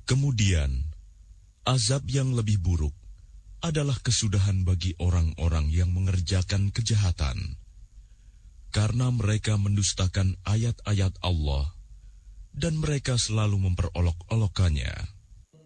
Kemudian, azab yang lebih buruk adalah kesudahan bagi orang-orang yang mengerjakan kejahatan, karena mereka mendustakan ayat-ayat Allah dan mereka selalu memperolok-olokannya.